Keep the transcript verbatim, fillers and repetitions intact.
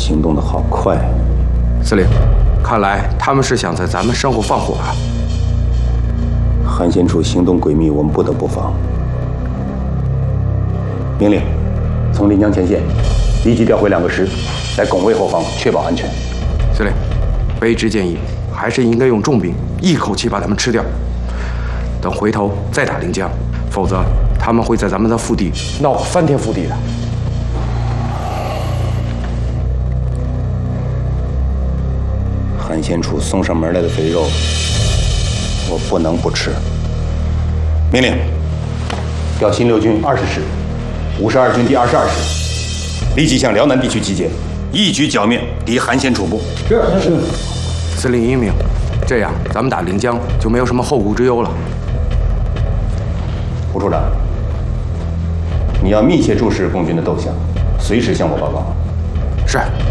行动的好快。 司令，看来他们是想在咱们身后放火啊。 韩先楚行动诡秘，我们不得不防。命令，从临江前线立即调回两个师，在拱卫后方，确保安全。 司令，卑职建议还是应该用重兵，一口气把他们吃掉。等回头再打临江，否则他们会在咱们的腹地闹个翻天覆地的。 韩先楚送上门来的肥肉，我不能不吃。命令，调新六军二十师，五十二军第二十二师，立即向辽南地区集结，一举剿灭敌韩先楚部。是是。 司令英明，这样咱们打临江就没有什么后顾之忧了。 胡处长，你要密切注视共军的动向，随时向我报告。 是。